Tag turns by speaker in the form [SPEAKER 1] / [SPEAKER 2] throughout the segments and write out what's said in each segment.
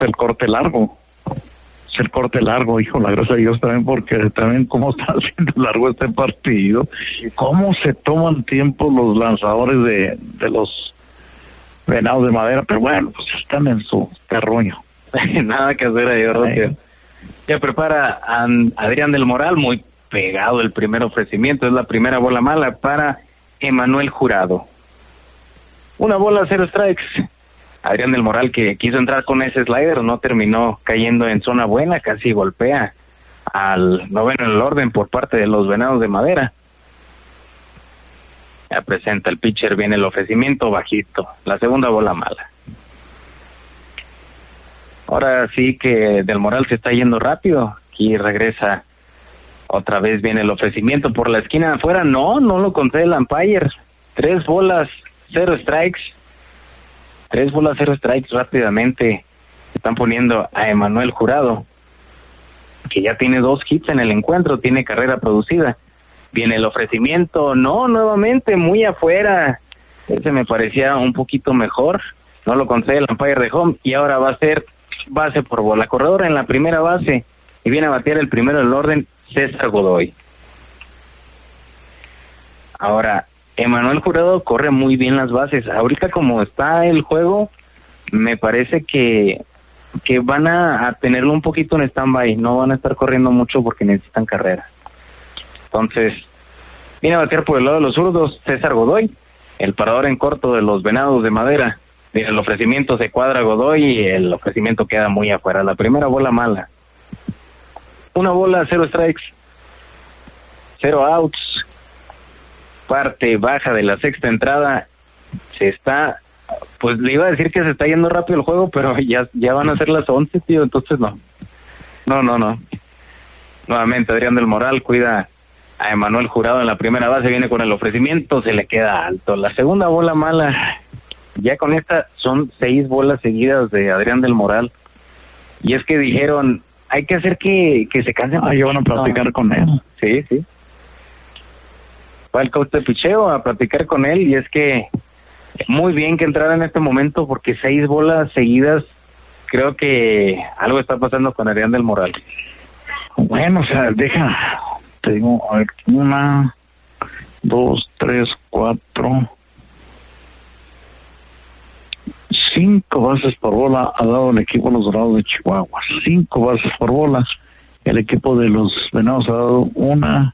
[SPEAKER 1] el corte largo. Es el corte largo, hijo, la gracias a Dios también, porque también cómo está haciendo largo este partido, cómo se toman tiempo los lanzadores de los Venados de Madera, pero bueno, pues están en su terruño.
[SPEAKER 2] Nada que hacer ahí, ¿verdad? Ya prepara a Adrián del Moral, muy pegado el primer ofrecimiento, es la primera bola mala para Emanuel Jurado. Una bola, 0 strikes. Adrián del Moral, que quiso entrar con ese slider, no terminó cayendo en zona buena, casi golpea al noveno en el orden por parte de los Venados de Madera. Ya presenta el pitcher, viene el ofrecimiento bajito, la segunda bola mala. Ahora sí que del Moral se está yendo rápido, aquí regresa, otra vez viene el ofrecimiento por la esquina de afuera, no lo concede el umpire, 3 bolas, 0 strikes. 3 bolas, 0 strikes rápidamente. Están poniendo a Emanuel Jurado, que ya tiene 2 hits en el encuentro, tiene carrera producida. Viene el ofrecimiento, nuevamente muy afuera. Ese me parecía un poquito mejor. No lo concede el umpire de home y ahora va a ser base por bola. Corredor en la primera base y viene a batear el primero del orden, César Godoy. Ahora, Emanuel Jurado corre muy bien las bases. Ahorita como está el juego, me parece que van a tenerlo un poquito en stand-by. No van a estar corriendo mucho porque necesitan carrera. Entonces, viene a batear por el lado de los zurdos César Godoy, el parador en corto de los Venados de Madera. El ofrecimiento se cuadra Godoy y el ofrecimiento queda muy afuera. La primera bola mala. Una bola, 0 strikes. 0 outs. Parte baja de la sexta entrada. Se está, pues le iba a decir que se está yendo rápido el juego, pero ya van a ser las 11, tío, entonces no. Nuevamente Adrián del Moral cuida a Emanuel Jurado en la primera base, viene con el ofrecimiento, se le queda alto. La segunda bola mala, ya con esta son 6 bolas seguidas de Adrián del Moral. Y es que dijeron, hay que hacer que se cansen.
[SPEAKER 1] Ya van a platicar con él.
[SPEAKER 2] Sí. Va el coach de picheo a platicar con él y es que muy bien que entrara en este momento porque 6 bolas seguidas, creo que algo está pasando con Adrián del Moral.
[SPEAKER 1] Bueno, o sea, te digo, a ver, 1, 2, 3, 4, 5 bases por bola ha dado el equipo de los Dorados de Chihuahua. 5 bases por bola. El equipo de los Venados ha dado 1,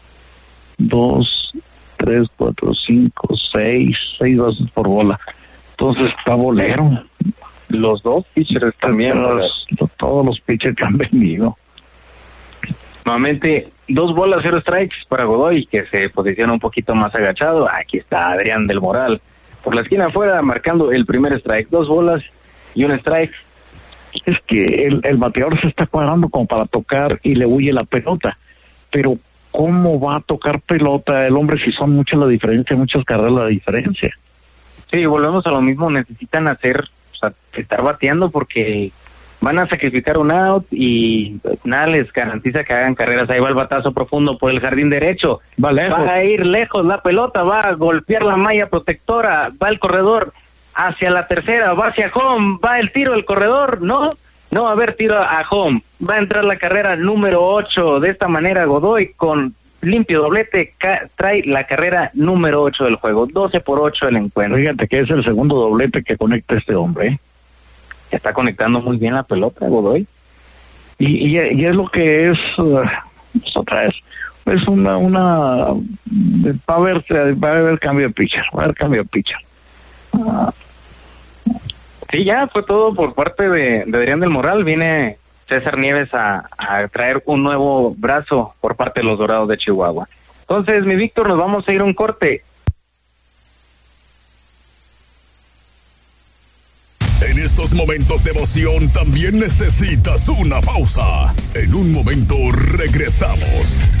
[SPEAKER 1] 2, 3, 4, 5, 6 bases por bola. Entonces está bolero.
[SPEAKER 2] Los 2 pitchers también.
[SPEAKER 1] Todos los pitchers que han venido.
[SPEAKER 2] Nuevamente, 2 bolas, 0 strikes para Godoy, que se posiciona un poquito más agachado. Aquí está Adrián del Moral por la esquina afuera, marcando el primer strike. 2 bolas y 1 strike.
[SPEAKER 1] Es que el bateador se está cuadrando como para tocar y le huye la pelota. Pero ¿cómo va a tocar pelota el hombre si son muchas la diferencia, muchas carreras la diferencia?
[SPEAKER 2] Sí, volvemos a lo mismo, necesitan estar bateando porque van a sacrificar un out y nada les garantiza que hagan carreras. Ahí va el batazo profundo por el jardín derecho. Va a ir lejos la pelota, va a golpear la malla protectora, va el corredor hacia la tercera, va hacia home, va el tiro del corredor, no va a haber tiro a home, va a entrar la carrera número 8, de esta manera Godoy con limpio doblete trae la carrera número 8 del juego, 12-8 el encuentro.
[SPEAKER 1] Fíjate que es el segundo doblete que conecta este hombre,
[SPEAKER 2] Está conectando muy bien la pelota Godoy.
[SPEAKER 1] Y es lo que es, otra vez, es una va a haber cambio de pitcher,
[SPEAKER 2] Sí, ya fue todo por parte de Adrián del Moral. Viene César Nieves a traer un nuevo brazo por parte de los Dorados de Chihuahua. Entonces, mi Víctor, nos vamos a ir a un corte.
[SPEAKER 3] En estos momentos de emoción también necesitas una pausa. En un momento regresamos.